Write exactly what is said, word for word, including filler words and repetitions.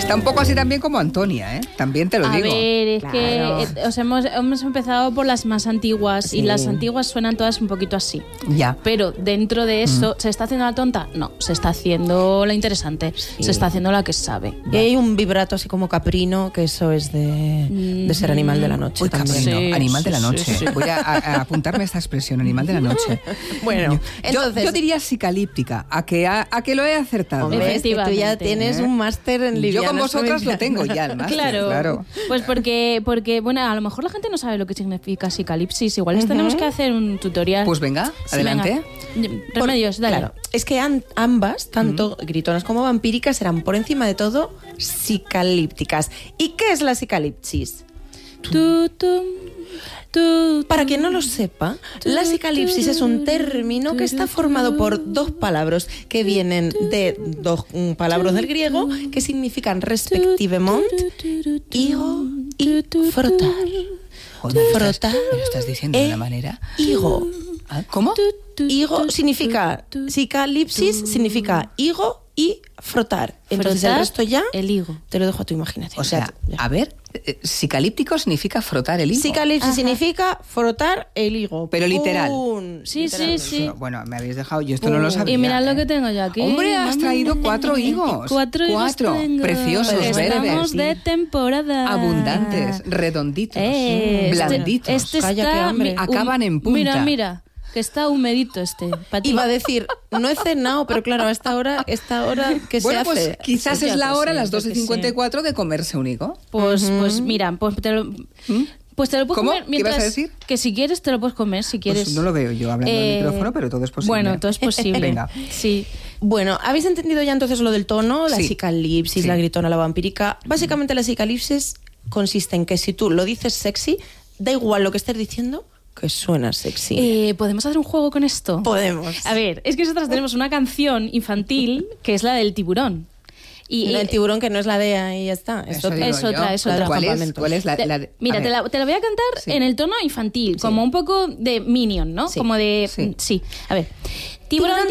Está un poco así también como Antonia, ¿eh? También te lo A digo. A ver, es Claro. que eh, os hemos, hemos empezado por las más antiguas Sí. y las antiguas suenan todas un poquito así. Ya. Pero dentro de eso, ¿se está haciendo la tonta? No, se está haciendo la interesante. Se está haciendo la que sabe. Y hay un vibrato así como caprino, que eso es de, de ser animal de la noche Uy, también. caprino, Sí, animal de la sí, noche. sí, sí. Voy a, a- a apuntarme esta expresión, animal de la noche. Bueno, Yo- entonces... yo, diría psicalíptica, a que, a, a que lo he acertado. Hombre, es que tú ya Efectivamente. tienes ¿Eh? un máster en Yo livianas con vosotras lo femeninas. tengo ya, el máster, Claro, claro. pues porque, porque, bueno, a lo mejor la gente no sabe lo que significa psicalipsis. Igual les tenemos que hacer un tutorial. Pues venga, Sí, adelante. venga. Por- Remedios, dale. Claro, es que an- ambas, tanto gritonas como vampíricas, eran por encima de todo psicalípticas. ¿Y qué es la psicalipsis? Tu, tum, tu, Para quien no lo sepa, la psicalipsis es un término que está formado por dos palabras que vienen de dos mm, palabras del griego que significan respectivamente higo y frotar. Joder, ¿me lo estás- Frotar. ¿Me lo estás diciendo de Eh, una manera? Higo. Ah, ¿Cómo? Higo significa, psicalipsis significa higo y frotar. Entonces el Frotar resto ya el higo. te lo dejo a tu imaginación. O sea, ya. a ver, eh, psicalíptico significa frotar el higo. Psicalipsis significa frotar el higo. Pero literal. Pum. Sí, Literal. sí, sí. Bueno, me habéis dejado, yo esto no lo sabía. Y mirad lo ¿eh? que tengo yo aquí. Hombre, has Mamá. traído cuatro higos. Cuatro higos Cuatro, tengo. preciosos, Estamos verdes. de temporada. Abundantes, redonditos, Eh, este- blanditos. Este, Calla, está qué hambre. mi- Acaban en punta. Mira, mira, que está humedito este. Pa' ti. Iba a decir, no he cenado, pero claro, a esta hora, esta hora ¿qué Bueno, se hace? pues quizás Pues ya es la que hora, sí, las yo doce que cincuenta y sé. cuatro, de comerse un higo. Pues, pues mira, pues te lo... Pues te lo puedes ¿Cómo? comer ¿Qué mientras... ibas a decir? Que si quieres te lo puedes comer, si quieres. Pues no lo veo yo hablando Eh, al micrófono, pero todo es posible. Bueno, todo es posible. Venga. Sí. Bueno, ¿habéis entendido ya entonces lo del tono? La Sí. psicalipsis, Sí. la gritona, la vampírica. Básicamente la psicalipsis consiste en que si tú lo dices sexy, da igual lo que estés diciendo, que suena sexy. Eh, ¿Podemos hacer un juego con esto? Podemos. A ver, es que nosotras tenemos una canción infantil que es la del tiburón. Y La eh, del tiburón, que no es la de ahí, ya está. Eso Esto digo es yo. otra, es La de otra. los ¿Cuál es, campamentos. cuál es la, Te- la de- mira, a te ver. la, te la voy a cantar Sí. en el tono infantil, como un poco de Minion, ¿no? Sí. Como de... Sí. Sí. A ver. Tiburón,